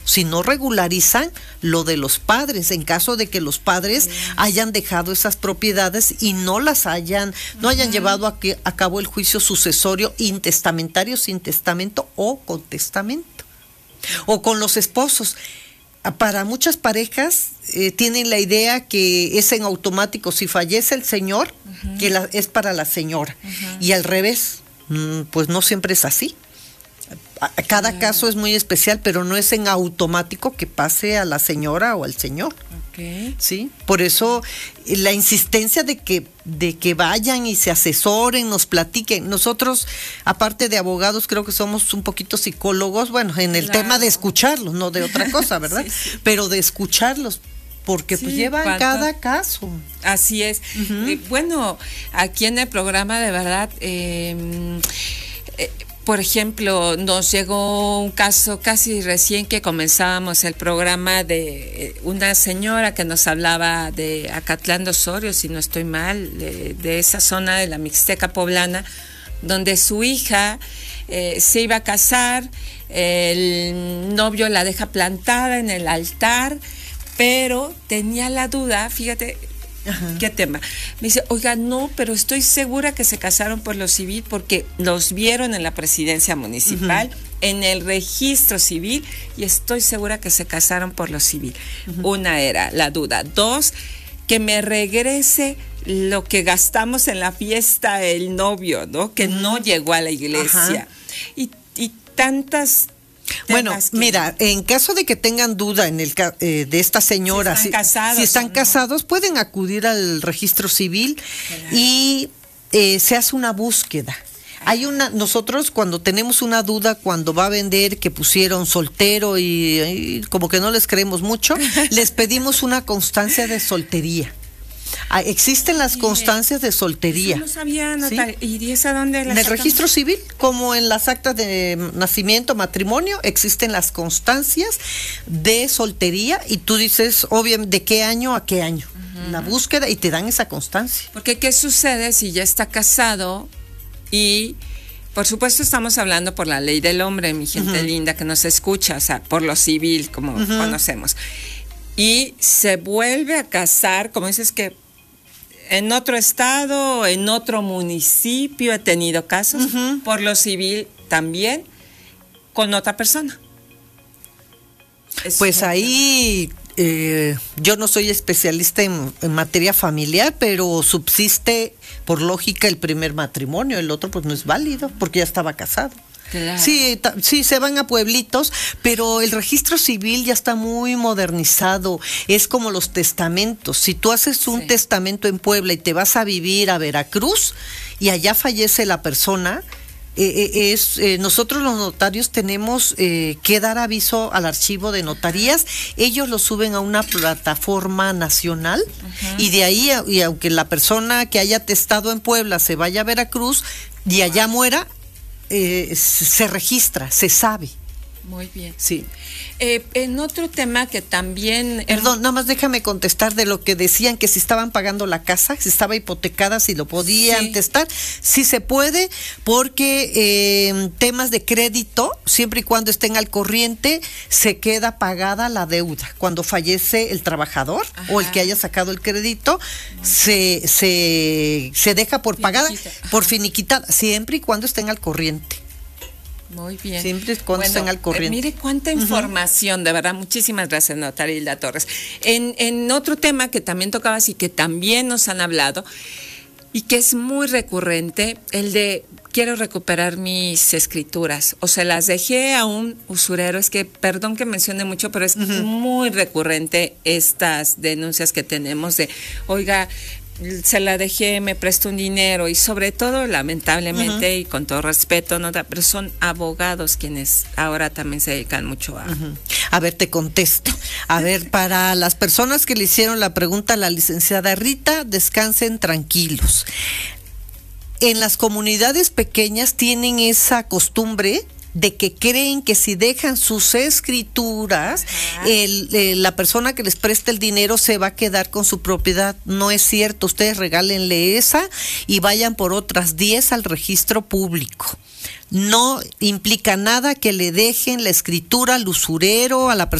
si no regularizan lo de los padres, en caso de que los padres hayan dejado esas propiedades y no hayan llevado a cabo el juicio sucesorio intestamentario, sin testamento o con testamento. O con los esposos. Para muchas parejas tienen la idea que es en automático, si fallece el señor, que es para la señora, y al revés, pues no siempre es así. Cada caso es muy especial, pero no es en automático que pase a la señora o al señor. ¿Sí? Por eso la insistencia de que vayan y se asesoren, nos platiquen. Nosotros, aparte de abogados, creo que somos un poquito psicólogos, bueno, en el tema de escucharlos, no de otra cosa, ¿verdad? Sí. Pero de escucharlos, porque pues llevan cada caso. Así es. Bueno, aquí en el programa, de verdad, por ejemplo, nos llegó un caso casi recién que comenzábamos el programa de una señora que nos hablaba de Acatlán de Osorio, si no estoy mal, de esa zona de la Mixteca poblana, donde su hija se iba a casar, el novio la deja plantada en el altar, pero tenía la duda, fíjate. ¿Qué tema? Me dice, oiga, no, pero estoy segura que se casaron por lo civil porque los vieron en la presidencia municipal, en el registro civil, y estoy segura que se casaron por lo civil. Una era la duda. Dos, que me regrese lo que gastamos en la fiesta el novio, ¿no? Que no llegó a la iglesia. Y tantas... Bueno, mira, en caso de que tengan duda en el de esta señora, si están casados, pueden acudir al registro civil y se hace una búsqueda. Nosotros cuando tenemos una duda, cuando va a vender que pusieron soltero y como que no les creemos mucho, les pedimos una constancia de soltería. Existen las constancias de soltería. Eso no sabía, Natalia. ¿Sí? ¿Y esa dónde la En el registro civil, como en las actas de nacimiento, matrimonio, existen las constancias de soltería y tú dices, obviamente, de qué año a qué año. La búsqueda y te dan esa constancia. Porque ¿qué sucede si ya está casado y... Por supuesto estamos hablando por la ley del hombre, mi gente linda que nos escucha, o sea, por lo civil, como conocemos. Y se vuelve a casar, como dices que en otro estado, en otro municipio, he tenido casos, por lo civil también, con otra persona. Pues ahí yo no soy especialista en materia familiar, pero subsiste por lógica el primer matrimonio, el otro pues no es válido porque ya estaba casado. Claro. Sí, se van a pueblitos, pero el registro civil ya está muy modernizado. Es como los testamentos. Si tú haces un testamento en Puebla y te vas a vivir a Veracruz y allá fallece la persona, nosotros los notarios tenemos que dar aviso al archivo de notarías. Ellos lo suben a una plataforma nacional y de ahí, y aunque la persona que haya testado en Puebla se vaya a Veracruz y allá muera, se registra, se sabe. Muy bien. Sí. En otro tema que también... Perdón, nada más déjame contestar de lo que decían, que si estaban pagando la casa, si estaba hipotecada, si lo podían testar. Sí se puede, porque temas de crédito, siempre y cuando estén al corriente, se queda pagada la deuda. Cuando fallece el trabajador o el que haya sacado el crédito, se deja por pagada, por finiquitada, siempre y cuando estén al corriente. Muy bien. Siempre cuando estén al corriente. Mire cuánta información, de verdad. Muchísimas gracias, Natalia Hilda Torres. En otro tema que también tocabas y que también nos han hablado y que es muy recurrente, el de quiero recuperar mis escrituras o se las dejé a un usurero. Es que, perdón que mencione mucho, pero es muy recurrente estas denuncias que tenemos de, oiga, se la dejé, me prestó un dinero, y sobre todo, lamentablemente, y con todo respeto, ¿no? Pero son abogados quienes ahora también se dedican mucho a... A ver, te contesto. A ver, para las personas que le hicieron la pregunta a la licenciada Rita, descansen tranquilos. En las comunidades pequeñas tienen esa costumbre de que creen que si dejan sus escrituras, la persona que les presta el dinero se va a quedar con su propiedad. No es cierto. Ustedes regálenle esa y vayan por otras 10 al registro público. No implica nada que le dejen la escritura al usurero, a la persona